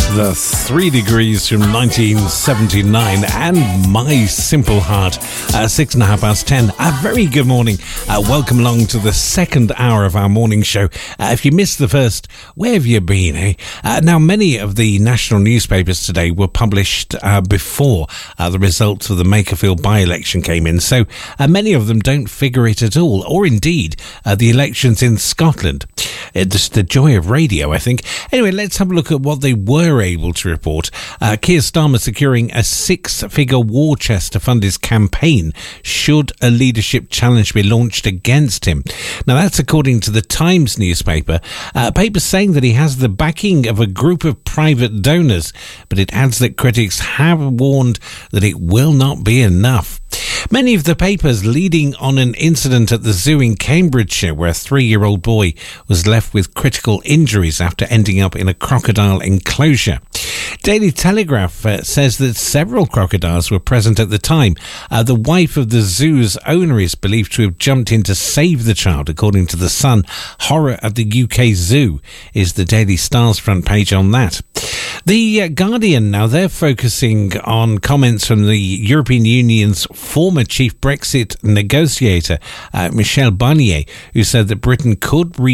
The 3 Degrees from 1979 and My Simple Heart. 10:06. A very good morning. Welcome along to the second hour of our morning show. If you missed the first, where have you been, eh? Now, many of the national newspapers today were published before the results of the Makerfield by-election came in, so many of them don't figure it at all, or indeed the elections in Scotland. It's the joy of radio, I think. Anyway, let's have a look at what they were able to report. Keir Starmer securing a 6-figure war chest to fund his campaign should a leadership challenge be launched against him. Now, that's according to the Times newspaper. Paper saying that he has the backing of a group of private donors, but it adds that critics have warned that it will not be enough. Many of the papers leading on an incident at the zoo in Cambridgeshire where a 3-year-old boy was left with critical injuries after ending up in a crocodile enclosure. Daily Telegraph says that several crocodiles were present at the time. The wife of the zoo's owner is believed to have jumped in to save the child, according to The Sun. Horror at the UK Zoo is the Daily Star's front page on that. The Guardian, now they're focusing on comments from the European Union's former chief Brexit negotiator, Michel Barnier, who said that Britain could